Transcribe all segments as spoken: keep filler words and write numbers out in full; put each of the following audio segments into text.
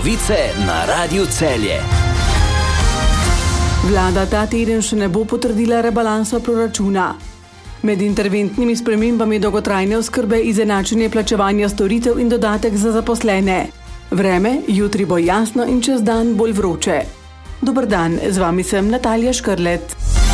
Novice na Radiu Celje. Vlada ta teden še ne bo potrdila rebalansa proračuna. Med interventnimi spremembami dolgotrajne oskrbe izenačenje plačevanja storitev in dodatek za zaposlene. Vreme, jutri bo jasno in čez dan bolj vroče. Dober dan, z vami sem Natalija Škrlet.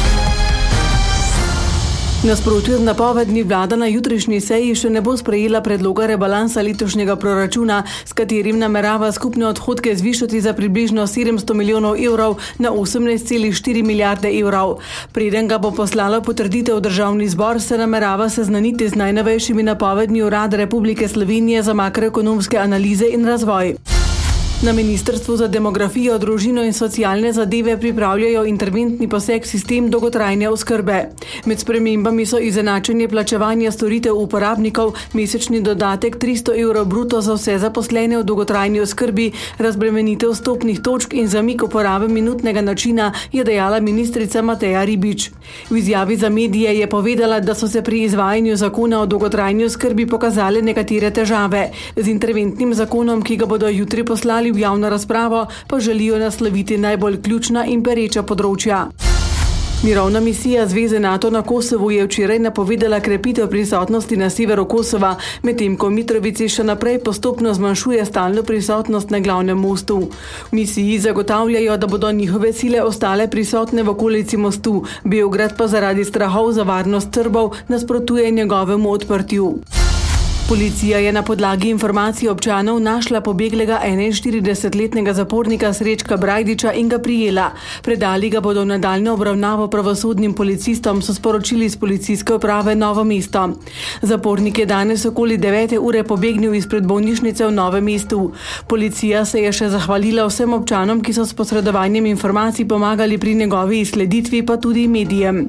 Nasprotju z napovedmi vlada na jutrišnji seji še ne bo sprejela predloga rebalansa letošnjega proračuna, s katerim namerava skupne odhodke zvišati za približno sedemsto milijonov evrov na osemnajst celih štiri milijarde evrov. Preden ga bo poslala potrditev državni zbor, se namerava seznaniti z najnovejšimi napovedmi Urada Republike Slovenije za makroekonomske analize in razvoj. Na Ministrstvu za demografijo, družino in socialne zadeve pripravljajo interventni poseg sistem dolgotrajne oskrbe. Med spremembami so izenačenje plačevanja storitev uporabnikov, mesečni dodatek tristo evrov bruto za vse zaposlene v dolgotrajni oskrbi, razbremenitev stopnih točk in zamik uporabe minutnega načina, je dejala ministrica Mateja Ribič. V izjavi za medije je povedala, da so se pri izvajanju zakona o dolgotrajni oskrbi pokazale nekatere težave. Z interventnim zakonom, ki ga bodo jutri poslali v javno razpravo, pa želijo nasloviti najbolj ključna in pereča področja. Mirovna misija Zveze NATO na Kosovu je včeraj napovedala krepitev prisotnosti na severu Kosova, medtem ko Mitrovici še naprej postopno zmanjšuje stalno prisotnost na glavnem mostu. V misiji zagotavljajo, da bodo njihove sile ostale prisotne v okolici mostu, Beograd pa zaradi strahov za varnost Srbov nasprotuje njegovemu odprtju. Policija je na podlagi informacij občanov našla pobeglega enainštiridesetletnega zapornika Srečka Brajdiča in ga prijela. Predali ga bodo v nadaljnjo obravnavo pravosodnim policistom, so sporočili iz policijske uprave Novo mesto. Zapornik je danes okoli devete ure pobegnil izpred bolnišnice v Novem mestu. Policija se je še zahvalila vsem občanom, ki so s posredovanjem informacij pomagali pri njegovi izsleditvi, pa tudi medijem.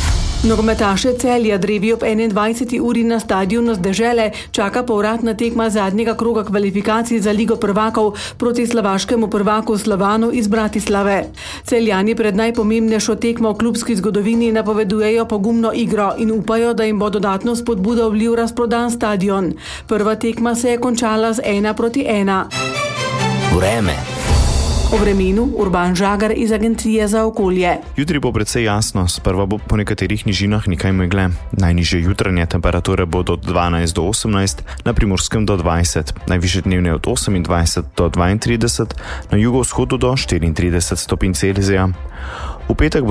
Nogometaše Celja drevi ob enaindvajseti uri na stadionu z Dežele čaka povratna tekma zadnjega kroga kvalifikacij za Ligo prvakov proti slovaškemu prvaku Slovanu iz Bratislave. Celjani pred najpomembnejšo tekmo v klubski zgodovini napovedujejo pogumno igro in upajo, da jim bo dodatno spodbudo vlil razprodan stadion. Prva tekma se je končala z ena proti ena. Vreme. O vremenu Urban Žagar iz Agencije za okolje. Jutri bo precej jasno, sprva bo po nekaterih nižinah nekaj megle. Najnižje jutranje temperature bodo od dvanajst do osemnajst, na Primorskem do dvajset, najvišje dnevne od osemindvajset do dvaintrideset, na jugovzhodu do štiriintrideset stopinj Celzija. V petek